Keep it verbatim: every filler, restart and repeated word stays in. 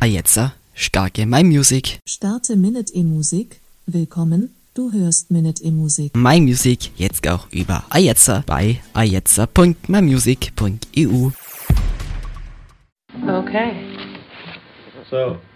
Ajetzer, starke My Music. Starte Minute E-Musik. Willkommen, du hörst Minute E-Musik. My Music jetzt auch über Ajetzer bei ajetzer punkt my music punkt e u. Okay. So,